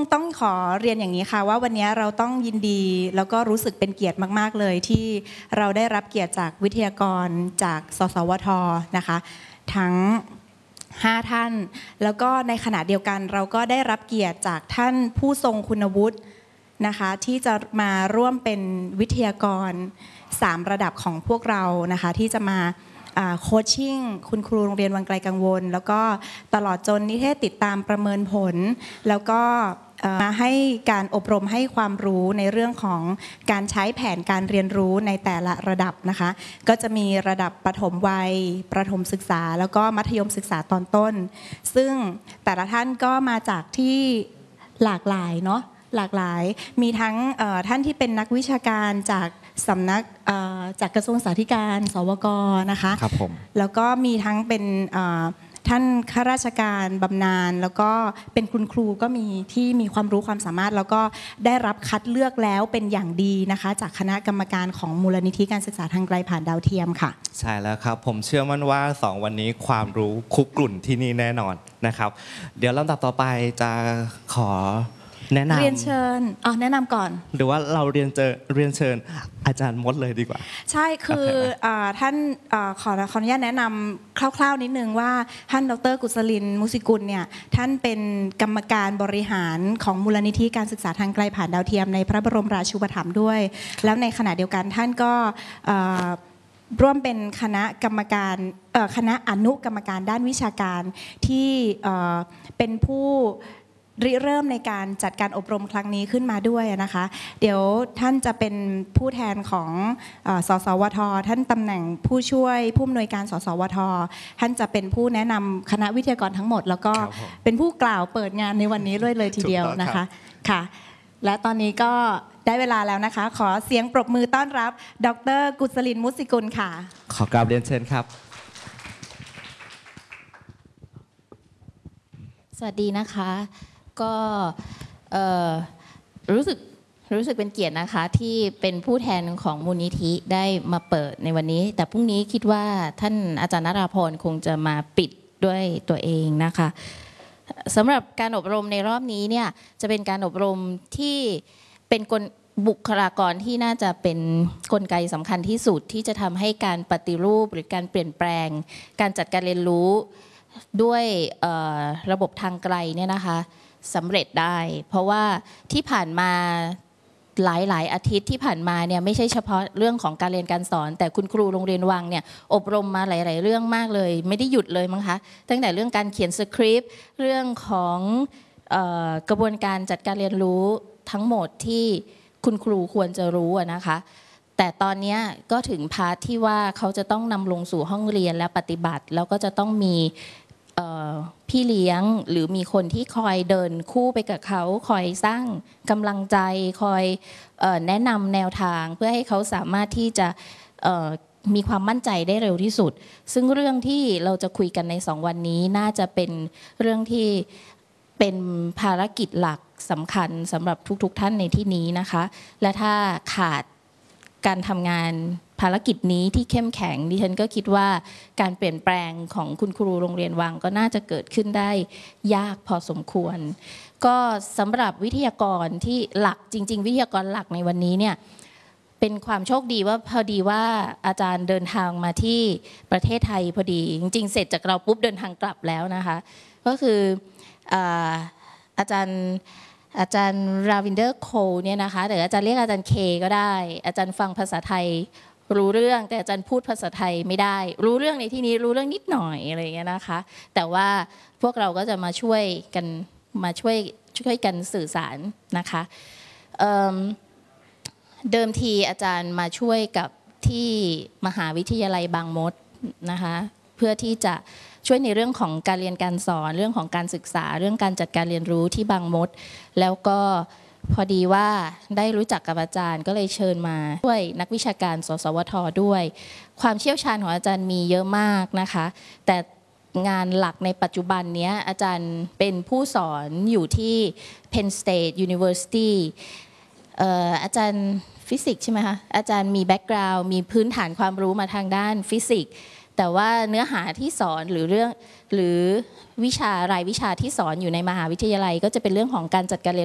ต้องขอเรียนอย่างนี้ค่ะว่าวันนี้เราต้องยินดีแล้วก็รู้สึกเป็นเกียรติมากๆเลยที่เราได้รับเกียรติจากวิทยากรจากสสวทนะคะทั้ง5ท่านแล้วก็ในขณะเดียวกันเราก็ได้รับเกียรติจากท่านผู้ทรงคุณวุฒินะคะที่จะมาร่วมเป็นวิทยากร3ระดับของพวกเรานะคะที่จะมาโคชชิ่งคุณครูโรงเรียนวังไกลกังวลแล้วก็ตลอดจนนิเทศติดตามประเมินผลแล้วก็มาให้การอบรมให้ความรู้ในเรื่องของการใช้แผนการเรียนรู้ในแต่ละระดับนะคะก็จะมีระดับประถมวัยประถมศึกษาแล้วก็มัธยมศึกษาตอนต้นซึ่งแต่ละท่านก็มาจากที่หลากหลายเนาะหลากหลายมีทั้งท่านที่เป็นนักวิชาการจากสำนักจากกระทรวงสาธารณสุขสวกนะคะครับผมแล้วก็มีทั้งเป็นท่านข้าราชการบำนาญแล้วก็เป็นคุณครูก็มีที่มีความรู้ความสามารถแล้วก็ได้รับคัดเลือกแล้วเป็นอย่างดีนะคะจากคณะกรรมการของมูลนิธิการศึกษาทางไกลผ่านดาวเทียมค่ะใช่แล้วครับผมเชื่อมั่นว่า2วันนี้ความรู้คุกกลุ่นที่นี่แน่นอนนะครับเดี๋ยวลำดับต่อไปจะขอแนะนำเรียนเชิญแนะนำก่อนหรือว่าเราเรียนเชิญอาจารย์มดเลยดีกว่าใช่คือท่านขออนุญาตแนะนำคร่าวๆนิดนึงว่าท่านดร.กุศลินมุสิกุลเนี่ยท่านเป็นกรรมการบริหารของมูลนิธิการศึกษาทางไกลผ่านดาวเทียมในพระบรมราชูปถัมภ์ด้วยแล้วในขณะเดียวกันท่านก็ร่วมเป็นคณะกรรมการคณะอนุกรรมการด้านวิชาการที่เป็นผู้ริเริ่มในการจัดการอบรมครั้งนี้ขึ้นมาด้วยนะคะเดี๋ยวท่านจะเป็นผู้แทนของสสวทท่านตำแหน่งผู้ช่วยผู้อำนวยการสสวทท่านจะเป็นผู้แนะนำคณะวิทยากรทั้งหมดแล้วก็เป็นผู้กล่าวเปิดงานในวันนี้เลยทีเดียวนะคะค่ะและตอนนี้ก็ได้เวลาแล้วนะคะขอเสียงปรบมือต้อนรับดร.กุศลินมุสิกุลค่ะขอกราบเรียนเชิญครับสวัสดีนะคะก็รู้สึกเป็นเกียรตินะคะที่เป็นผู้แทนของมูลนิธิได้มาเปิดในวันนี้แต่พรุ่งนี้คิดว่าท่านอาจารย์นราพรคงจะมาปิดด้วยตัวเองนะคะสำหรับการอบรมในรอบนี้เนี่ยจะเป็นการอบรมที่เป็นบุคลากรที่น่าจะเป็นกลไกสำคัญที่สุดที่จะทำให้การปฏิรูปหรือการเปลี่ยนแปลงการจัดการเรียนรู้ด้วยระบบทางไกลเนี่ยนะคะสำเร็จได้เพราะว่าที่ผ่านมาหลายอาทิตย์ที่ผ่านมาเนี่ยไม่ใช่เฉพาะเรื่องของการเรียนการสอนแต่คุณครูโรงเรียนวังเนี่ยอบรมมาหลายๆเรื่องมากเลยไม่ได้หยุดเลยมั้งคะตั้งแต่เรื่องการเขียนสคริปต์เรื่องของกระบวนการจัดการเรียนรู้ทั้งหมดที่คุณครูควรจะรู้นะคะแต่ตอนนี้ก็ถึงพาร์ทที่ว่าเขาจะต้องนำลงสู่ห้องเรียนและปฏิบัติแล้วก็จะต้องมีพี่เลี้ยงหรือมีคนที่คอยเดินคู่ไปกับเขาคอยสร้างกำลังใจคอยแนะนำแนวทางเพื่อให้เขาสามารถที่จะมีความมั่นใจได้เร็วที่สุดซึ่งเรื่องที่เราจะคุยกันใน2วันนี้น่าจะเป็นเรื่องที่เป็นภารกิจหลักสำคัญสำหรับทุกท่านในที่นี้นะคะและถ้าขาดการทำงานภารกิจนี้ที่เข้มแข็งดิฉันก็คิดว่าการเปลี่ยนแปลงของคุณครูโรงเรียนวังก็น่าจะเกิดขึ้นได้ยากพอสมควรก็สำหรับวิทยากรที่หลักจริงๆวิทยากรหลักในวันนี้เนี่ยเป็นความโชคดีว่าพอดีว่าอาจารย์เดินทางมาที่ประเทศไทยพอดีจริงๆเสร็จจากเราปุ๊บเดินทางกลับแล้วนะคะก็คืออาจารย์ราวินเดอร์โคเนี่ยนะคะหรืออาจารย์เรียกอาจารย์เคก็ได้อาจารย์ฟังภาษาไทยรู้เรื่องแต่อาจารย์พูดภาษาไทยไม่ได้รู้เรื่องในที่นี้รู้เรื่องนิดหน่อยอะไรอย่างเงี้ยนะคะแต่ว่าพวกเราก็จะมาช่วยกันสื่อสารนะคะเดิมทีอาจารย์มาช่วยกับที่มหาวิทยาลัยบางมดนะคะเพื่อที่จะช่วยในเรื่องของการเรียนการสอนเรื่องของการศึกษาเรื่องการจัดการเรียนรู้ที่บางมดแล้วก็พอดีว่าได้รู้จักกับอาจารย์ก็เลยเชิญมาด้วยนักวิชาการสสวทด้วยความเชี่ยวชาญของอาจารย์มีเยอะมากนะคะแต่งานหลักในปัจจุบันนี้อาจารย์เป็นผู้สอนอยู่ที่ Penn State University อาจารย์ฟิสิกส์ใช่ไหมคะอาจารย์มีแบ็กกราวด์มีพื้นฐานความรู้มาทางด้านฟิสิกส์แต่ว่าเนื้อหาที่สอนหรือวิชารายวิชาที่สอนอยู่ในมหาวิทยาลัยก็จะเป็นเรื่องของการจัดการเรียน